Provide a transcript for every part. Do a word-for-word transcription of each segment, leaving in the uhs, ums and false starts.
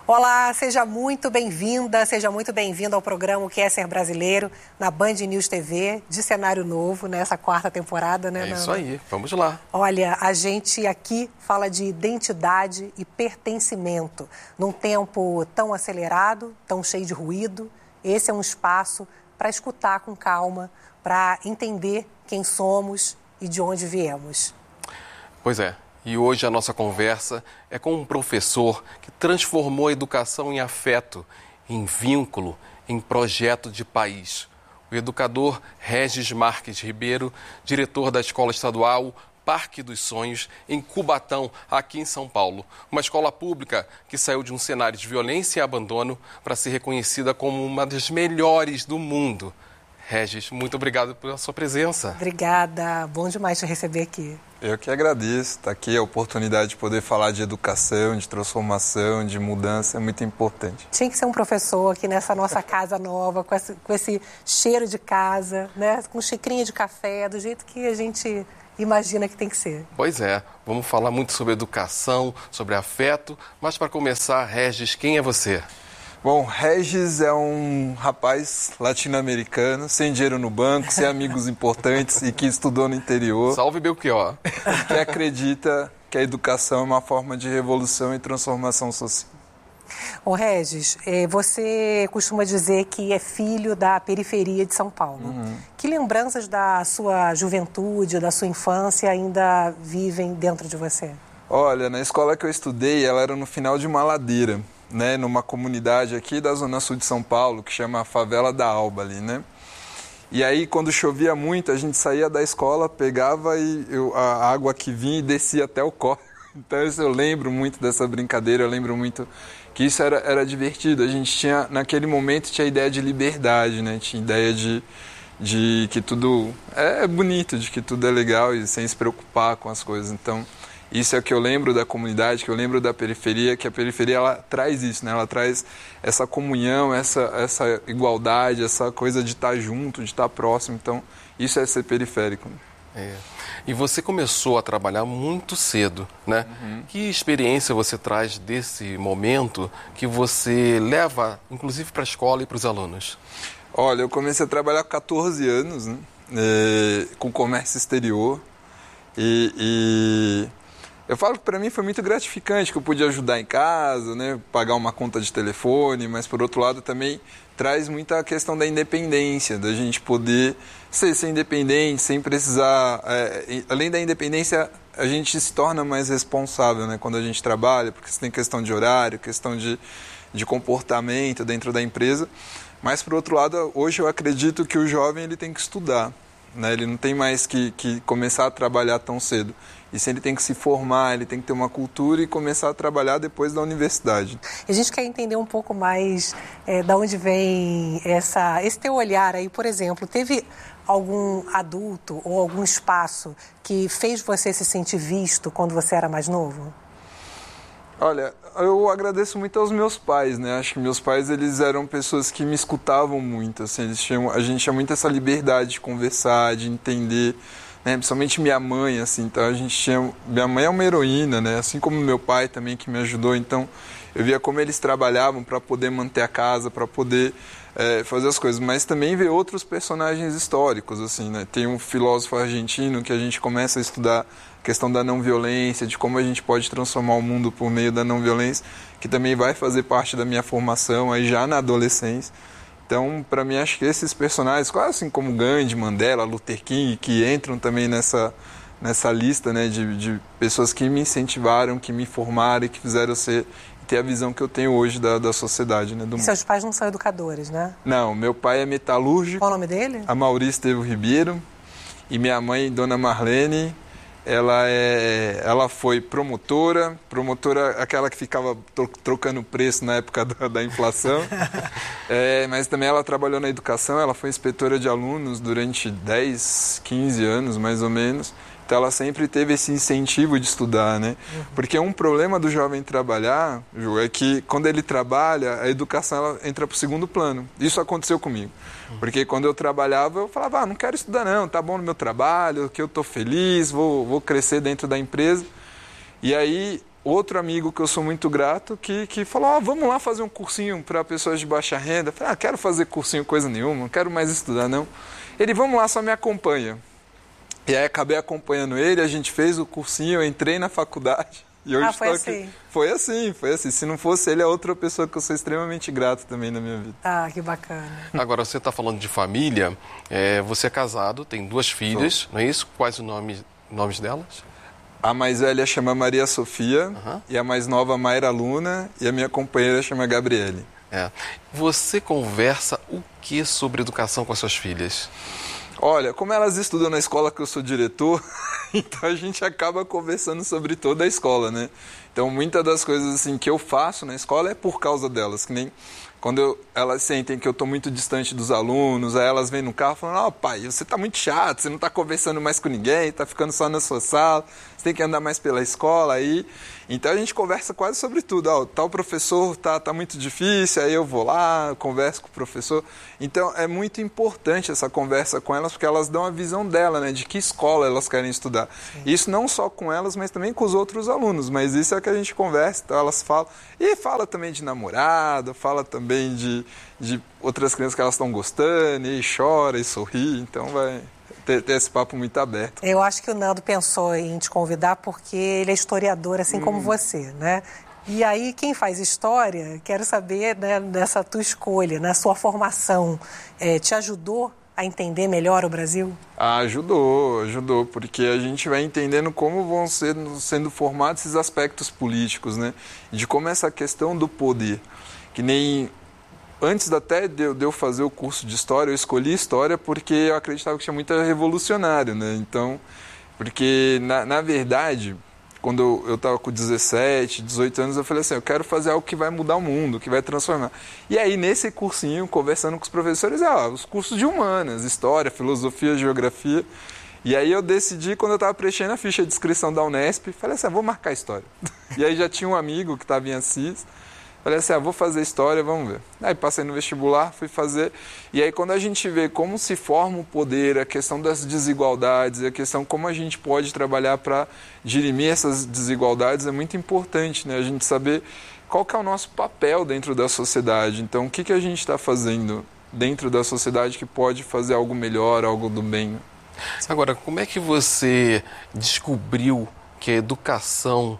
Olá, seja muito bem-vinda, seja muito bem-vindo ao programa O Que É Ser Brasileiro, na Band News T V, de cenário novo, nessa quarta temporada, né, É Nanda? isso aí, vamos lá. Olha, a gente aqui fala de identidade e pertencimento. Num tempo tão acelerado, tão cheio de ruído, esse é um espaço para escutar com calma, para entender quem somos e de onde viemos. Pois é. E hoje a nossa conversa é com um professor que transformou a educação em afeto, em vínculo, em projeto de país. O educador Regis Marques Ribeiro, diretor da Escola Estadual Parque dos Sonhos, em Cubatão, aqui em São Paulo. Uma escola pública que saiu de um cenário de violência e abandono para ser reconhecida como uma das melhores do mundo. Regis, muito obrigado pela sua presença. Obrigada, bom demais te receber aqui. Eu que agradeço, estar aqui, a oportunidade de poder falar de educação, de transformação, de mudança, é muito importante. Tinha que ser um professor aqui nessa nossa casa nova, com esse, com esse cheiro de casa, né? Com xicrinha de café, do jeito que a gente imagina que tem que ser. Pois é, vamos falar muito sobre educação, sobre afeto, mas para começar, Regis, quem é você? Bom, Regis é um rapaz latino-americano, sem dinheiro no banco, sem amigos importantes e que estudou no interior. Salve Belchior. Que acredita que a educação é uma forma de revolução e transformação social. Ô Regis, você costuma dizer que é filho da periferia de São Paulo. Uhum. Que lembranças da sua juventude, da sua infância ainda vivem dentro de você? Olha, na escola que eu estudei, ela era no final de uma ladeira, né, numa comunidade aqui da Zona Sul de São Paulo, que chama a Favela da Alba ali, né? E aí, quando chovia muito, a gente saía da escola, pegava e eu, a água que vinha e descia até o córrego. Então, isso eu lembro muito dessa brincadeira, eu lembro muito que isso era, era divertido. A gente tinha, naquele momento, tinha a ideia de liberdade, né? Tinha ideia de, de que tudo é bonito, de que tudo é legal e sem se preocupar com as coisas. Então, isso é o que eu lembro da comunidade, que eu lembro da periferia, que a periferia ela traz isso, né? Ela traz essa comunhão, essa, essa igualdade, essa coisa de estar junto, de estar próximo. Então, isso é ser periférico. É. E você começou a trabalhar muito cedo, né? Uhum. Que experiência você traz desse momento que você leva, inclusive, para a escola e para os alunos? Olha, eu comecei a trabalhar com catorze anos, né? É, com comércio exterior e... e... Eu falo que para mim foi muito gratificante, que eu pude ajudar em casa, né, pagar uma conta de telefone, mas por outro lado também traz muita questão da independência, da gente poder ser, ser independente, sem precisar... É, além da independência, a gente se torna mais responsável, né, quando a gente trabalha, porque você tem questão de horário, questão de, de comportamento dentro da empresa. Mas por outro lado, hoje eu acredito que o jovem ele tem que estudar, né, ele não tem mais que, que começar a trabalhar tão cedo. Isso ele tem que se formar, ele tem que ter uma cultura e começar a trabalhar depois da universidade. A gente quer entender um pouco mais é, de onde vem essa, esse teu olhar aí, por exemplo. Teve algum adulto ou algum espaço que fez você se sentir visto quando você era mais novo? Olha, eu agradeço muito aos meus pais, né? Acho que meus pais, eles eram pessoas que me escutavam muito, assim, eles tinham, a gente tinha muito essa liberdade de conversar, de entender, né? Principalmente minha mãe, assim, então a gente tinha... Minha mãe é uma heroína, né? Assim como meu pai também, que me ajudou, então eu via como eles trabalhavam para poder manter a casa, para poder é, fazer as coisas, mas também ver outros personagens históricos, assim, né? Tem um filósofo argentino que a gente começa a estudar a questão da não violência, de como a gente pode transformar o mundo por meio da não violência, que também vai fazer parte da minha formação aí já na adolescência. Então, para mim, acho que esses personagens, quase assim como Gandhi, Mandela, Luther King, que entram também nessa, nessa lista, né, de, de pessoas que me incentivaram, que me formaram e que fizeram ser, ter a visão que eu tenho hoje da, da sociedade. Né, do e mundo. Seus pais não são educadores, né? Não, meu pai é metalúrgico. Qual o nome dele? Amaury Estevo Ribeiro. E minha mãe, Dona Marlene, ela, é, ela foi promotora, promotora aquela que ficava trocando preço na época da, da inflação, é, mas também ela trabalhou na educação, ela foi inspetora de alunos durante dez, quinze anos, mais ou menos. Então ela sempre teve esse incentivo de estudar, né? Uhum. Porque um problema do jovem trabalhar, Ju, é que quando ele trabalha, a educação ela entra para o segundo plano. Isso aconteceu comigo. Uhum. Porque quando eu trabalhava, eu falava, ah, não quero estudar não, tá bom no meu trabalho, que eu tô feliz, vou, vou crescer dentro da empresa. E aí outro amigo que eu sou muito grato, que, que falou, oh, vamos lá fazer um cursinho para pessoas de baixa renda. Eu falei, ah, quero fazer cursinho coisa nenhuma, não quero mais estudar, não. Ele, vamos lá, só me acompanha. E aí acabei acompanhando ele, a gente fez o cursinho, eu entrei na faculdade. E hoje ah, foi estou assim? Aqui. Foi assim, foi assim. Se não fosse ele, é outra pessoa que eu sou extremamente grato também na minha vida. Ah, que bacana. Agora, você está falando de família, é, você é casado, tem duas filhas, sou. Não é isso? Quais os nomes, nomes delas? A mais velha chama Maria Sofia, uhum. e a mais nova Mayra Luna, e a minha companheira chama Gabriele. É. Você conversa o que sobre educação com as suas filhas? Olha, como elas estudam na escola que eu sou diretor, então a gente acaba conversando sobre toda a escola, né? Então, muitas das coisas assim, que eu faço na escola é por causa delas, que nem quando eu, elas sentem que eu estou muito distante dos alunos, aí elas vêm no carro falando, ó, oh, pai, você está muito chato, você não está conversando mais com ninguém, está ficando só na sua sala, você tem que andar mais pela escola aí. Então a gente conversa quase sobre tudo, ó, tal professor tá, tá muito difícil, aí eu vou lá, converso com o professor. Então é muito importante essa conversa com elas, porque elas dão a visão dela, né, de que escola elas querem estudar. Sim. Isso não só com elas, mas também com os outros alunos, mas isso é que a gente conversa, então elas falam. E fala também de namorado, fala também de, de outras crianças que elas estão gostando, e chora e sorri, então vai... Ter, ter esse papo muito aberto. Eu acho que o Nando pensou em te convidar porque ele é historiador, assim hum. como você, né? E aí, quem faz história, quero saber, né, dessa tua escolha, na sua formação, é, te ajudou a entender melhor o Brasil? Ah, ajudou, ajudou, porque a gente vai entendendo como vão ser, sendo formados esses aspectos políticos, né? De como essa questão do poder, que nem... Antes até de eu fazer o curso de História, eu escolhi História porque eu acreditava que tinha muito revolucionário, né? Então, porque, na, na verdade, quando eu estava com dezessete, dezoito anos, eu falei assim, eu quero fazer algo que vai mudar o mundo, que vai transformar. E aí, nesse cursinho, conversando com os professores, ah, os cursos de humanas, História, Filosofia, Geografia. E aí eu decidi, quando eu estava preenchendo a ficha de inscrição da Unesp, falei assim, ah, vou marcar História. E aí já tinha um amigo que estava em Assis, falei assim, ah, vou fazer História, vamos ver. Aí passei no vestibular, fui fazer. E aí quando a gente vê como se forma o poder, a questão das desigualdades, a questão como a gente pode trabalhar para dirimir essas desigualdades, é muito importante, né? A gente saber qual que é o nosso papel dentro da sociedade. Então, o que, que a gente está fazendo dentro da sociedade que pode fazer algo melhor, algo do bem. Agora, como é que você descobriu que a educação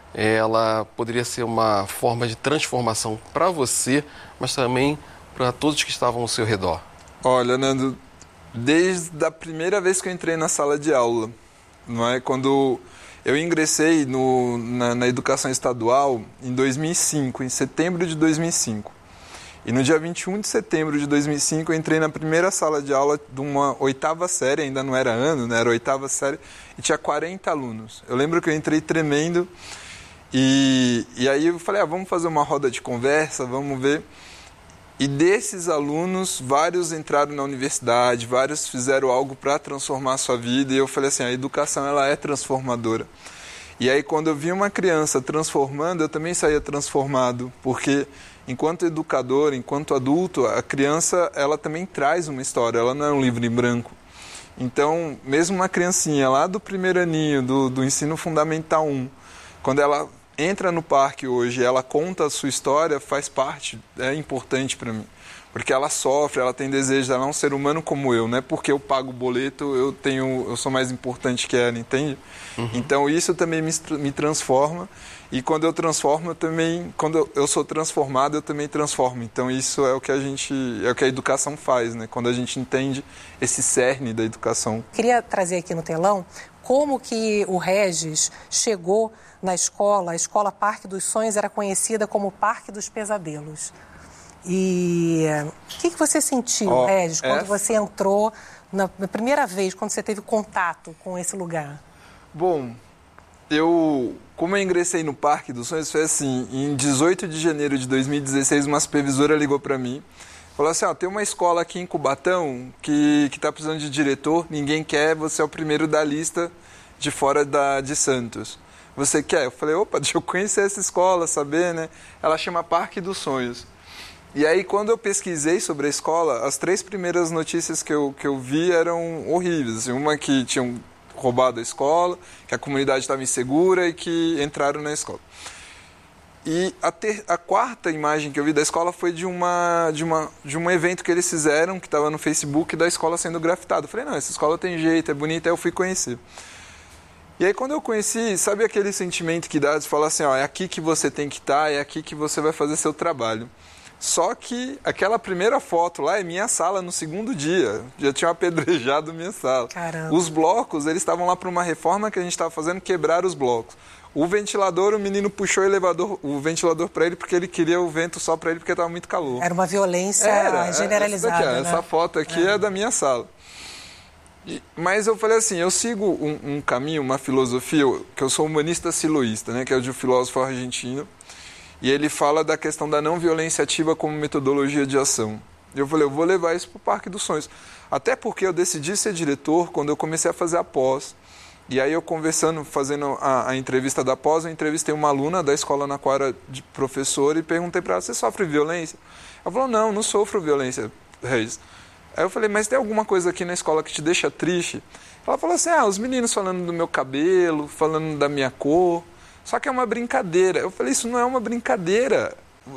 ela poderia ser uma forma de transformação para você, mas também para todos que estavam ao seu redor? Olha, Nando, desde a primeira vez que eu entrei na sala de aula, não é? Quando eu ingressei no, na, na educação estadual em dois mil e cinco, em setembro de dois mil e cinco. E no dia vinte e um de setembro de dois mil e cinco eu entrei na primeira sala de aula de uma oitava série, ainda não era ano, né? Era oitava série, e tinha quarenta alunos. Eu lembro que eu entrei tremendo. E, e aí eu falei, ah, vamos fazer uma roda de conversa, vamos ver. E desses alunos, vários entraram na universidade, vários fizeram algo para transformar a sua vida. E eu falei assim, a educação ela é transformadora. E aí quando eu vi uma criança transformando, eu também saía transformado. Porque enquanto educador, enquanto adulto, a criança ela também traz uma história, ela não é um livro em branco. Então, mesmo uma criancinha lá do primeiro aninho, do, do ensino fundamental um, quando ela entra no parque hoje, ela conta a sua história, faz parte, é importante para mim. Porque ela sofre, ela tem desejo, ela é um ser humano como eu, não é porque eu pago o boleto, eu, tenho, eu sou mais importante que ela, entende? Uhum. Então isso também me, me transforma, e quando eu transformo, eu também, quando eu, eu sou transformado, eu também transformo. Então isso é o que a gente, é o que a educação faz, né? Quando a gente entende esse cerne da educação. Queria trazer aqui no telão como que o Regis chegou na escola. A escola Parque dos Sonhos era conhecida como Parque dos Pesadelos. E o que, que você sentiu, oh, Regis, quando é... você entrou na, na primeira vez, quando você teve contato com esse lugar? Bom, eu, como eu ingressei no Parque dos Sonhos, foi assim, em dezoito de janeiro de dois mil e dezesseis, uma supervisora ligou para mim, falou assim, ó, tem uma escola aqui em Cubatão que está precisando de diretor, ninguém quer, você é o primeiro da lista de fora da, de Santos. Você quer? Eu falei, opa, deixa eu conhecer essa escola, saber, né? Ela chama Parque dos Sonhos. E aí, quando eu pesquisei sobre a escola, as três primeiras notícias que eu, que eu vi eram horríveis. Uma que tinham roubado a escola, que a comunidade estava insegura e que entraram na escola. E a, ter, a quarta imagem que eu vi da escola foi de, uma, de, uma, de um evento que eles fizeram, que estava no Facebook, da escola sendo grafitada. Eu falei, não, essa escola tem jeito, é bonita, aí eu fui conhecer. E aí quando eu conheci, sabe aquele sentimento que dá de falar assim, ó, é aqui que você tem que estar, é aqui que você vai fazer seu trabalho. Só que aquela primeira foto lá é minha sala no segundo dia. Já tinha apedrejado minha sala. Caramba. Os blocos, eles estavam lá para uma reforma que a gente estava fazendo, quebrar os blocos. O ventilador, o menino puxou o elevador, o ventilador para ele porque ele queria o vento só para ele porque estava muito calor. Era uma violência Era, generalizada. Essa, daqui, né? essa foto aqui é. é da minha sala. E, mas eu falei assim, eu sigo um, um caminho, uma filosofia, que eu sou humanista siloísta, né, que é o de um filósofo argentino, e ele fala da questão da não violência ativa como metodologia de ação. E eu falei, eu vou levar isso para o Parque dos Sonhos. Até porque eu decidi ser diretor quando eu comecei a fazer a pós. E aí eu conversando, fazendo a, a entrevista da pós, eu entrevistei uma aluna da escola na qual era de professor e perguntei para ela, você sofre violência? Ela falou, não, não sofro violência, Reis. Aí eu falei, mas tem alguma coisa aqui na escola que te deixa triste? Ela falou assim, ah, os meninos falando do meu cabelo, falando da minha cor, só que é uma brincadeira. Eu falei, isso não é uma brincadeira.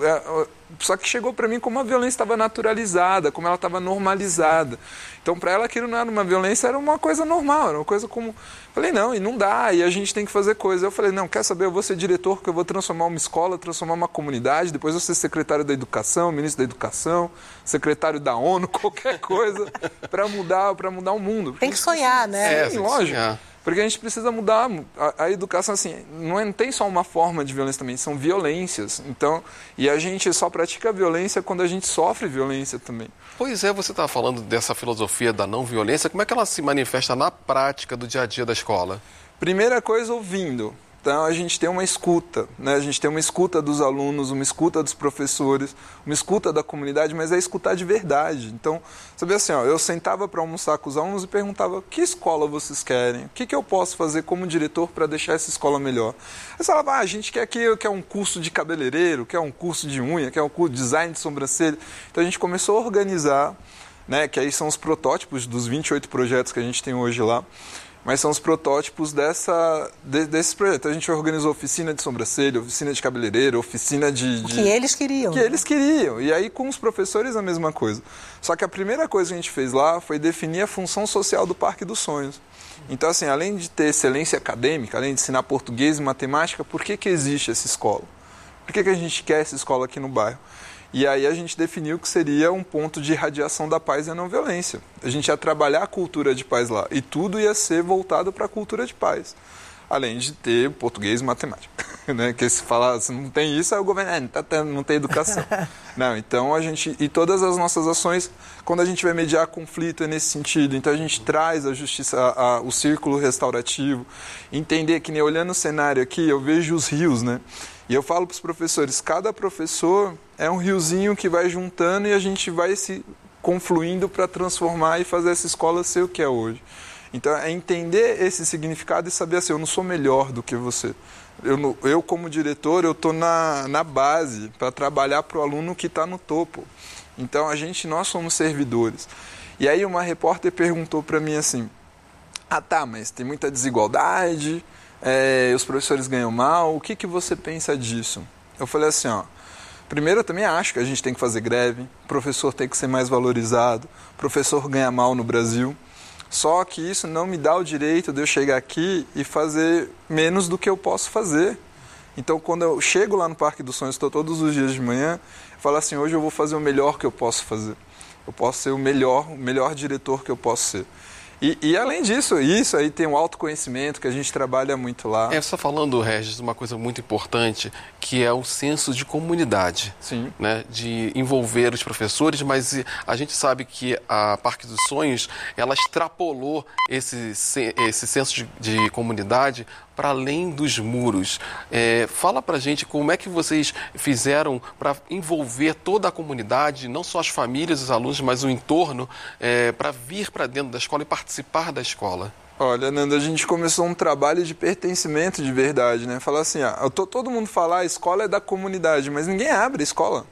Só que chegou para mim como a violência estava naturalizada, como ela estava normalizada. Então, para ela, aquilo não era uma violência, era uma coisa normal, era uma coisa como... Falei, não, e não dá, e a gente tem que fazer coisa. Eu falei, não, quer saber, eu vou ser diretor, porque eu vou transformar uma escola, transformar uma comunidade, depois eu vou ser secretário da Educação, ministro da Educação, secretário da ONU, qualquer coisa, para mudar, para mudar o mundo. Tem que sonhar, né? Sim, é, lógico. Sonhar. Porque a gente precisa mudar a, a educação, assim, não, é, não tem só uma forma de violência também, são violências. Então, e a gente só pratica violência quando a gente sofre violência também. Pois é, você está falando dessa filosofia da não violência, como é que ela se manifesta na prática do dia a dia da escola? Primeira coisa, ouvindo. Então, a gente tem uma escuta, né? A gente tem uma escuta dos alunos, uma escuta dos professores, uma escuta da comunidade, mas é escutar de verdade. Então, sabe assim, ó, eu sentava para almoçar com os alunos e perguntava, que escola vocês querem? O que, que eu posso fazer como diretor para deixar essa escola melhor? Aí falava, ah, a gente quer, que, quer um curso de cabeleireiro, quer um curso de unha, quer um curso de design de sobrancelha. Então, a gente começou a organizar, né? Que aí são os protótipos dos vinte e oito projetos que a gente tem hoje lá. Mas são os protótipos dessa, de, desses projetos. A gente organizou oficina de sobrancelha, oficina de cabeleireiro, oficina de... de... O que eles queriam. Que né? eles queriam. E aí com os professores a mesma coisa. Só que a primeira coisa que a gente fez lá foi definir a função social do Parque dos Sonhos. Então, assim, além de ter excelência acadêmica, além de ensinar português e matemática, por que que existe essa escola? Por que que a gente quer essa escola aqui no bairro? E aí a gente definiu que seria um ponto de irradiação da paz e a não violência. A gente ia trabalhar a cultura de paz lá. E tudo ia ser voltado para a cultura de paz. Além de ter português e matemática. Né? Que se falar, se não tem isso, aí o governo ah, não, tá tendo, não tem educação. Não, então a gente... E todas as nossas ações, quando a gente vai mediar conflito, é nesse sentido. Então a gente traz a justiça, a, a, o círculo restaurativo. Entender que, nem olhando o cenário aqui, eu vejo os rios, né? E eu falo para os professores, cada professor é um riozinho que vai juntando e a gente vai se confluindo para transformar e fazer essa escola ser o que é hoje. Então, é entender esse significado e saber assim, eu não sou melhor do que você. Eu, eu como diretor, eu estou na, na base para trabalhar para o aluno que está no topo. Então, a gente, nós somos servidores. E aí uma repórter perguntou para mim assim, ah tá, mas tem muita desigualdade... É, os professores ganham mal, o que, que você pensa disso? Eu falei assim, ó, primeiro eu também acho que a gente tem que fazer greve, o professor tem que ser mais valorizado, o professor ganha mal no Brasil, só que isso não me dá o direito de eu chegar aqui e fazer menos do que eu posso fazer. Então, quando eu chego lá no Parque dos Sonhos, estou todos os dias de manhã, eu falo assim, hoje eu vou fazer o melhor que eu posso fazer. Eu posso ser o melhor, o melhor diretor que eu posso ser. E, e além disso, isso aí tem um autoconhecimento que a gente trabalha muito lá. É, só falando, Regis, uma coisa muito importante, que é o senso de comunidade. Sim. Né, de envolver os professores, mas a gente sabe que a Parque dos Sonhos, ela extrapolou esse, esse senso de, de comunidade para além dos muros. É, fala pra gente como é que vocês fizeram para envolver toda a comunidade, não só as famílias, os alunos, mas o entorno, é, para vir para dentro da escola e participar da escola. Olha, Nando, a gente começou um trabalho de pertencimento de verdade, né? Falar assim, ah, eu tô, todo mundo fala, a escola é da comunidade, mas ninguém abre a escola.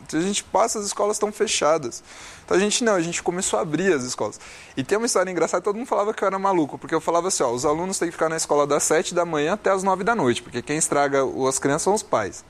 A gente passa, as escolas estão fechadas. Então a gente não, a gente começou a abrir as escolas. E tem uma história engraçada, todo mundo falava que eu era maluco, porque eu falava assim, ó, os alunos têm que ficar na escola das sete da manhã até as nove da noite, porque quem estraga as crianças são os pais.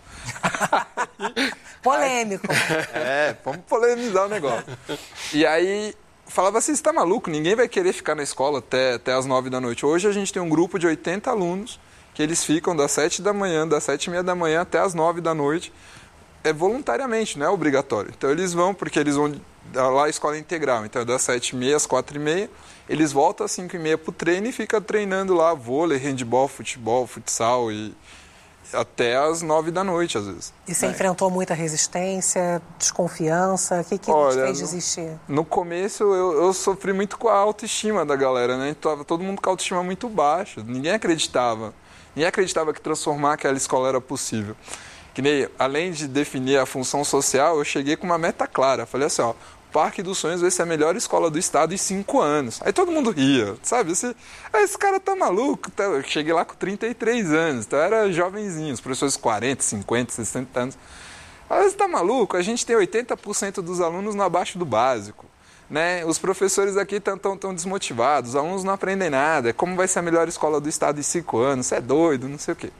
Polêmico. É, vamos polemizar o negócio. E aí, falava assim, você tá maluco? Ninguém vai querer ficar na escola até, até as nove da noite. Hoje a gente tem um grupo de oitenta alunos que eles ficam das sete da manhã, das sete e meia da manhã até as nove da noite, é voluntariamente, não é obrigatório. Então eles vão, porque eles vão lá a escola integral, então é das sete e meia às quatro e meia, eles voltam às cinco e meia para o treino e ficam treinando lá vôlei, handebol, futebol, futsal e até às nove da noite, às vezes. E você é. enfrentou muita resistência, desconfiança? O que, que Olha, te fez no, desistir? No começo eu, eu sofri muito com a autoestima da galera, né? Tava todo mundo com a autoestima muito baixa, ninguém acreditava. Ninguém acreditava que transformar aquela escola era possível. Que nem, além de definir a função social, eu cheguei com uma meta clara. Falei assim, ó, o Parque dos Sonhos vai ser a melhor escola do estado em cinco anos. Aí todo mundo ria, sabe? Esse, esse cara tá maluco. Eu cheguei lá com trinta e três anos, então eu era jovenzinho, os professores quarenta, cinquenta, sessenta anos. Aí você tá maluco? A gente tem oitenta por cento dos alunos no abaixo do básico. Né? Os professores aqui estão tão, tão desmotivados, os alunos não aprendem nada. Como vai ser a melhor escola do estado em cinco anos? Você é doido, não sei o quê.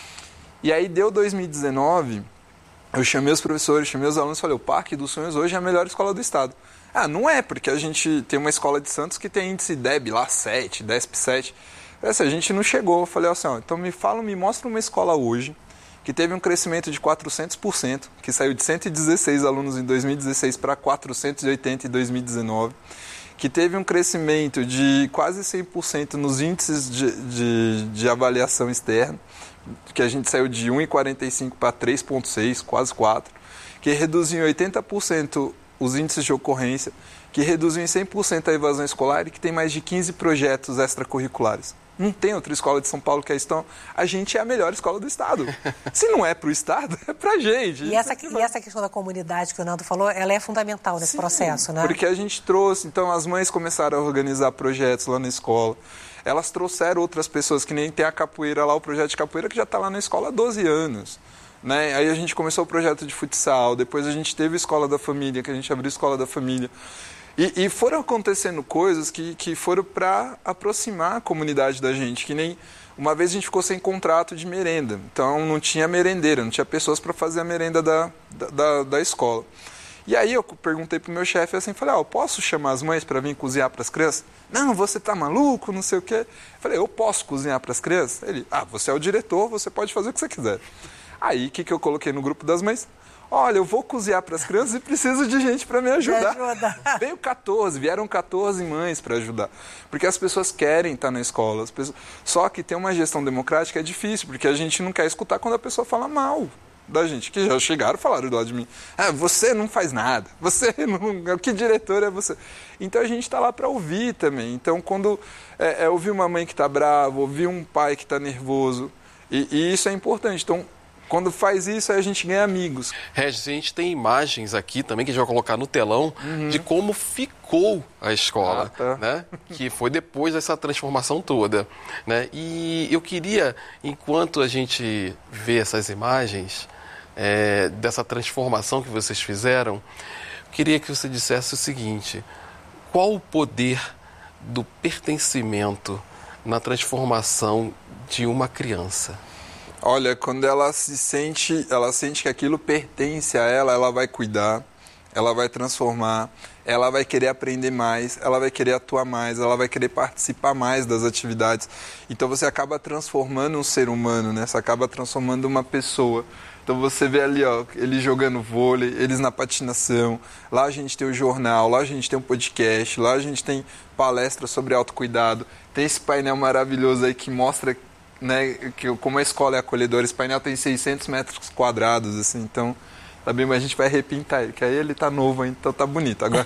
E aí deu dois mil e dezenove, eu chamei os professores, chamei os alunos e falei, o Parque dos Sonhos hoje é a melhor escola do estado. Ah, não é, porque a gente tem uma escola de Santos que tem índice D E B lá sete, D E S P sete. Essa a gente não chegou. Eu falei assim, ó, então me fala, me mostra uma escola hoje que teve um crescimento de quatrocentos por cento, que saiu de cento e dezesseis alunos em dois mil e dezesseis para quatrocentos e oitenta em dois mil e dezenove, que teve um crescimento de quase cem por cento nos índices de, de, de avaliação externa, que a gente saiu de um vírgula quarenta e cinco para três vírgula seis, quase quatro, que reduziu em oitenta por cento os índices de ocorrência, que reduziu em cem por cento a evasão escolar e que tem mais de quinze projetos extracurriculares. Não tem outra escola de São Paulo que é isso. A gente é a melhor escola do estado. Se não é para o estado, é para a gente. E essa, e essa questão da comunidade que o Nando falou, ela é fundamental nesse Sim, processo, né? Porque a gente trouxe, então as mães começaram a organizar projetos lá na escola. Elas trouxeram outras pessoas, que nem tem a capoeira lá, o projeto de capoeira que já está lá na escola há doze anos. Né? Aí a gente começou o projeto de futsal, depois a gente teve a Escola da Família, que a gente abriu a Escola da Família. E, e foram acontecendo coisas que, que foram para aproximar a comunidade da gente, que nem uma vez a gente ficou sem contrato de merenda, então não tinha merendeira, não tinha pessoas para fazer a merenda da, da, da escola. E aí eu perguntei pro meu chefe assim, falei, ó, oh, posso chamar as mães para vir cozinhar para as crianças? Não, você tá maluco, não sei o quê. Falei, eu posso cozinhar para as crianças? Ele, ah, você é o diretor, você pode fazer o que você quiser. Aí, o que, que eu coloquei no grupo das mães? Olha, eu vou cozinhar para as crianças e preciso de gente para me ajudar. Me ajuda. Veio quatorze, vieram quatorze mães para ajudar. Porque as pessoas querem estar na escola. As pessoas... Só que ter uma gestão democrática é difícil, porque a gente não quer escutar quando a pessoa fala mal da gente. Que já chegaram e falaram do lado de mim. Ah, você não faz nada. Você não... Que diretor é você? Então a gente está lá para ouvir também. Então quando é, é, ouvir uma mãe que está brava, ouvir um pai que está nervoso, e, e isso é importante. Então, quando faz isso, aí a gente ganha amigos. Regis, a gente tem imagens aqui também que a gente vai colocar no telão uhum. de como ficou a escola, ah, tá. né? Que foi depois dessa transformação toda. Né? E eu queria, enquanto a gente vê essas imagens é, dessa transformação que vocês fizeram, queria que você dissesse o seguinte, qual o poder do pertencimento na transformação de uma criança? Olha, quando ela se sente, ela sente que aquilo pertence a ela, ela vai cuidar, ela vai transformar, ela vai querer aprender mais, ela vai querer atuar mais, ela vai querer participar mais das atividades. Então você acaba transformando um ser humano, né? Você acaba transformando uma pessoa. Então você vê ali, ó, eles jogando vôlei, eles na patinação, lá a gente tem o jornal, lá a gente tem um podcast, lá a gente tem palestra sobre autocuidado, tem esse painel maravilhoso aí que mostra... Né, que como a escola é acolhedora, esse painel tem seiscentos metros quadrados, assim, então tá bem, mas a gente vai repintar ele, que aí ele tá novo ainda, então tá bonito. Agora,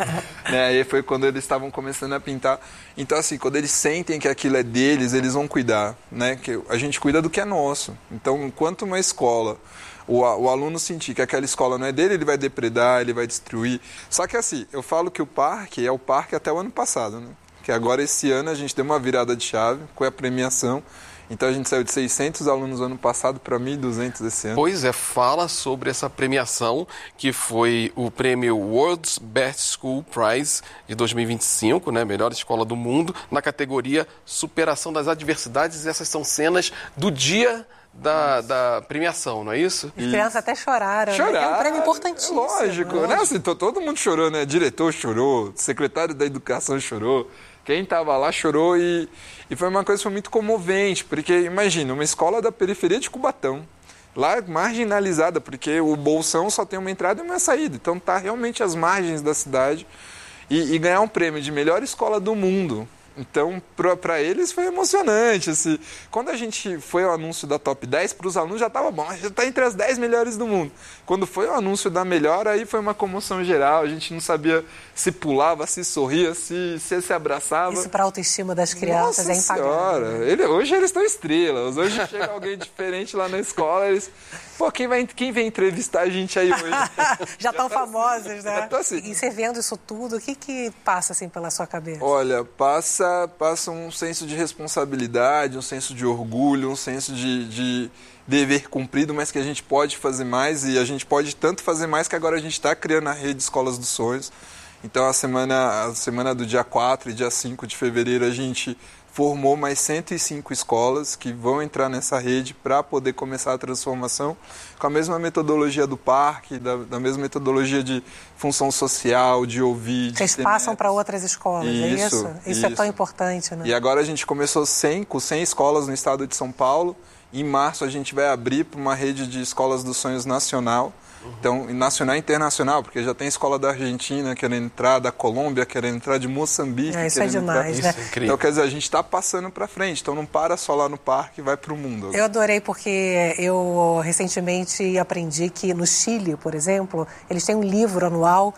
né, aí foi quando eles estavam começando a pintar. Então, assim, quando eles sentem que aquilo é deles, eles vão cuidar, né, que a gente cuida do que é nosso. Então, enquanto uma escola, o, o aluno sentir que aquela escola não é dele, ele vai depredar, ele vai destruir. Só que, assim, eu falo que o parque é o parque até o ano passado, né, que agora esse ano a gente deu uma virada de chave com a premiação. Então a gente saiu de seiscentos alunos no ano passado para mil e duzentos esse ano. Pois é, fala sobre essa premiação que foi o prêmio World's Best School Prize de dois mil e vinte e cinco, né? Melhor escola do mundo, na categoria Superação das Adversidades. E essas são cenas do dia da, da premiação, não é isso? As crianças até choraram, Chorar, né? É um prêmio importantíssimo. Lógico, lógico. né? Assim, todo mundo chorou, né? Diretor chorou, secretário da Educação chorou. Quem estava lá chorou e, e foi uma coisa que foi muito comovente, porque imagina, uma escola da periferia de Cubatão, lá marginalizada, porque o Bolsão só tem uma entrada e uma saída, então tá realmente às margens da cidade, e, e ganhar um prêmio de melhor escola do mundo. Então, para eles foi emocionante. Assim. Quando a gente foi ao anúncio da top dez, para os alunos já estava bom, já está entre as dez melhores do mundo. Quando foi o anúncio da melhor, aí foi uma comoção geral. A gente não sabia se pulava, se sorria, se se, se abraçava. Isso para a autoestima das crianças Nossa é impagável. Senhora. Ele, hoje eles estão estrelas. Hoje chega alguém diferente lá na escola, eles... Pô, quem, vai, quem vem entrevistar a gente aí hoje? já estão tá famosos, assim, né? Já tá assim. E você vendo isso tudo, o que, que passa assim pela sua cabeça? Olha, passa, passa um senso de responsabilidade, um senso de orgulho, um senso de, de dever cumprido, mas que a gente pode fazer mais e a gente pode tanto fazer mais que agora a gente está criando a rede Escolas dos Sonhos. Então, a semana, a semana do dia quatro e dia cinco de fevereiro, a gente formou mais cento e cinco escolas que vão entrar nessa rede para poder começar a transformação com a mesma metodologia do parque, da, da mesma metodologia de função social, de ouvir. Vocês de passam para outras escolas, isso, é isso? Isso? Isso é tão importante, né? E agora a gente começou cem, com cem escolas no estado de São Paulo. Em março a gente vai abrir para uma rede de escolas dos sonhos nacional. Então, nacional e internacional, porque já tem escola da Argentina querendo entrar, da Colômbia querendo entrar, de Moçambique é, isso é demais, entrar. né? Isso é então, quer dizer, a gente está passando para frente, então não para só lá no parque, vai para o mundo. Eu adorei porque eu recentemente aprendi que no Chile, por exemplo, eles têm um livro anual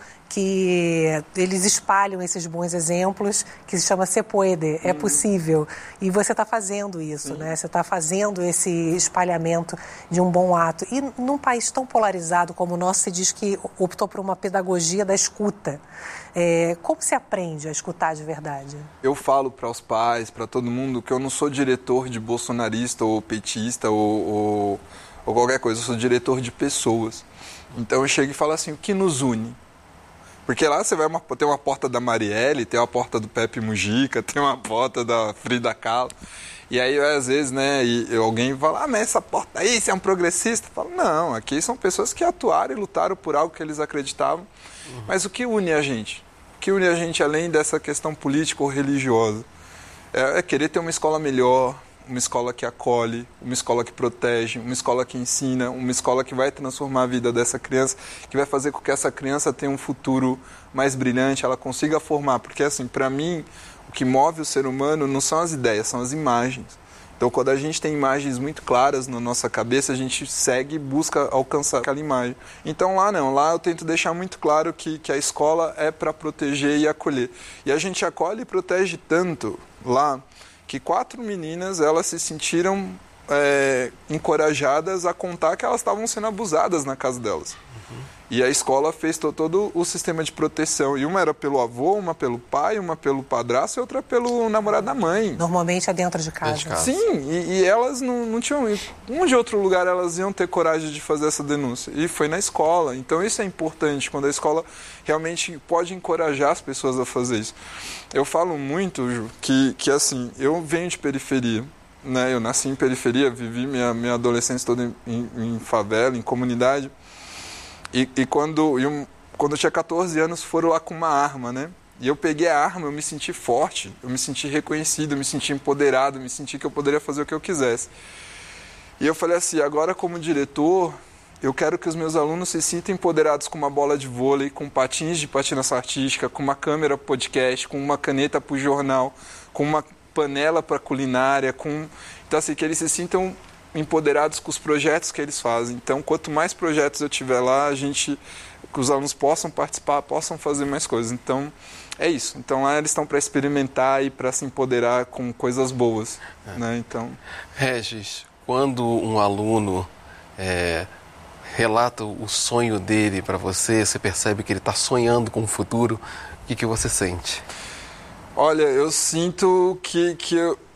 que eles espalham esses bons exemplos, que se chama Se Puede, é possível. E você está fazendo isso, né? Você está fazendo esse espalhamento de um bom ato. E num país tão polarizado como o nosso, se diz que optou por uma pedagogia da escuta. É, como se aprende a escutar de verdade? Eu falo para os pais, para todo mundo, que eu não sou diretor de bolsonarista ou petista ou, ou, ou qualquer coisa, eu sou diretor de pessoas. Então eu chego e falo assim, o que nos une? Porque lá você vai uma, tem uma porta da Marielle, tem uma porta do Pepe Mujica, tem uma porta da Frida Kahlo. E aí, às vezes, né, e alguém fala, ah, mas essa porta aí, você é um progressista? Eu falo, não, aqui são pessoas que atuaram e lutaram por algo que eles acreditavam. Uhum. Mas o que une a gente? O que une a gente, além dessa questão política ou religiosa? É, é querer ter uma escola melhor, uma escola que acolhe, uma escola que protege, uma escola que ensina, uma escola que vai transformar a vida dessa criança, que vai fazer com que essa criança tenha um futuro mais brilhante, ela consiga formar. Porque, assim, para mim, o que move o ser humano não são as ideias, são as imagens. Então, quando a gente tem imagens muito claras na nossa cabeça, a gente segue e busca alcançar aquela imagem. Então, lá não. Lá eu tento deixar muito claro que, que a escola é para proteger e acolher. E a gente acolhe e protege tanto lá que quatro meninas, elas se sentiram é, encorajadas a contar que elas estavam sendo abusadas na casa delas. Uhum. E a escola fez to, todo o sistema de proteção. E uma era pelo avô, uma pelo pai, uma pelo padrasto e outra pelo namorado da mãe. Normalmente é dentro de casa. Dentro de casa. Sim, e, e elas não, não tinham... Um de outro lugar elas iam ter coragem de fazer essa denúncia. E foi na escola. Então isso é importante, quando a escola realmente pode encorajar as pessoas a fazer isso. Eu falo muito, Ju, que, que assim, eu venho de periferia. Né? Eu nasci em periferia, vivi minha, minha adolescência toda em, em, em favela, em comunidade. E, e quando, eu, quando eu tinha catorze anos, foram lá com uma arma, né? E eu peguei a arma, eu me senti forte, eu me senti reconhecido, eu me senti empoderado, eu me senti que eu poderia fazer o que eu quisesse. E eu falei assim, agora como diretor, eu quero que os meus alunos se sintam empoderados com uma bola de vôlei, com patins de patinação artística, com uma câmera podcast, com uma caneta para o jornal, com uma panela para culinária, com... Então, assim, que eles se sintam empoderados com os projetos que eles fazem. Então, quanto mais projetos eu tiver lá, a gente, que os alunos possam participar, possam fazer mais coisas. Então, é isso. Então, lá eles estão para experimentar e para se empoderar com coisas boas. É. Né? Então... Regis, quando um aluno é, relata o sonho dele para você, você percebe que ele está sonhando com o futuro, o que, que você sente? Olha, eu sinto que, que, eu,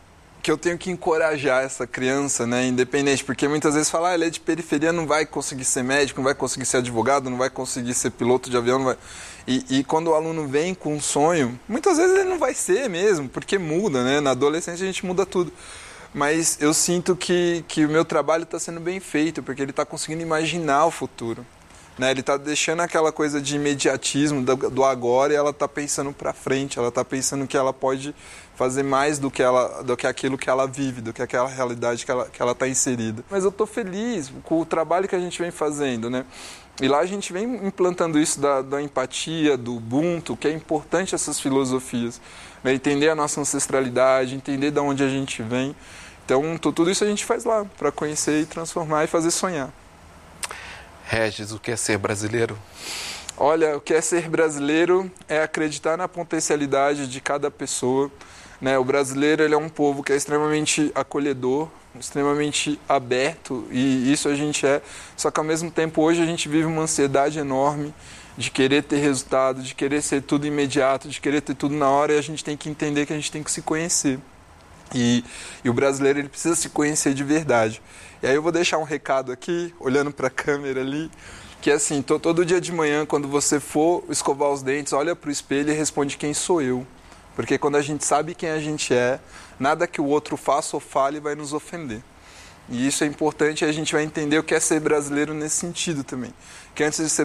que eu tenho que encorajar essa criança, né, independente, porque muitas vezes fala, ah, ele é de periferia, não vai conseguir ser médico, não vai conseguir ser advogado, não vai conseguir ser piloto de avião, não vai... E, e quando o aluno vem com um sonho, muitas vezes ele não vai ser mesmo, porque muda, né, na adolescência a gente muda tudo. Mas eu sinto que, que o meu trabalho está sendo bem feito, porque ele está conseguindo imaginar o futuro. Né? Ele está deixando aquela coisa de imediatismo do, do agora e ela está pensando para frente, ela está pensando que ela pode fazer mais do que, ela, do que aquilo que ela vive, do que aquela realidade que ela que ela está inserida. Mas eu estou feliz com o trabalho que a gente vem fazendo, né? E lá a gente vem implantando isso da, da empatia, do Ubuntu, que é importante essas filosofias. Né? Entender a nossa ancestralidade, entender de onde a gente vem. Então, tudo isso a gente faz lá, para conhecer e transformar e fazer sonhar. Regis, o que é ser brasileiro? Olha, o que é ser brasileiro é acreditar na potencialidade de cada pessoa. Né? O brasileiro ele é um povo que é extremamente acolhedor, extremamente aberto, e isso a gente é. Só que ao mesmo tempo hoje a gente vive uma ansiedade enorme de querer ter resultado, de querer ser tudo imediato, de querer ter tudo na hora, e a gente tem que entender que a gente tem que se conhecer. E, e o brasileiro ele precisa se conhecer de verdade. E aí eu vou deixar um recado aqui, olhando para a câmera ali, que é assim, to, todo dia de manhã, quando você for escovar os dentes, olha para o espelho e responde quem sou eu. Porque quando a gente sabe quem a gente é, nada que o outro faça ou fale vai nos ofender. E isso é importante e a gente vai entender o que é ser brasileiro nesse sentido também. Que antes de ser